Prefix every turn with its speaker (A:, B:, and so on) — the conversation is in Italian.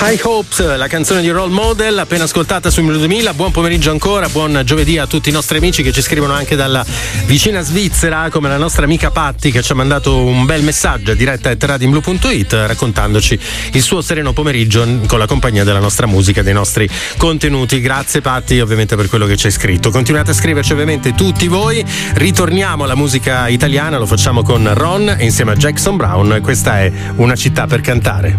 A: High Hopes, la canzone di Role Model, appena ascoltata su 2000. Buon pomeriggio ancora, buon giovedì a tutti i nostri amici che ci scrivono anche dalla vicina Svizzera, come la nostra amica Patti, che ci ha mandato un bel messaggio a diretta@radioinblu.it raccontandoci il suo sereno pomeriggio con la compagnia della nostra musica, dei nostri contenuti. Grazie Patti ovviamente per quello che ci hai scritto. Continuate a scriverci ovviamente tutti voi. Ritorniamo alla musica italiana, lo facciamo con Ron insieme a Jackson Brown. Questa è Una città per cantare.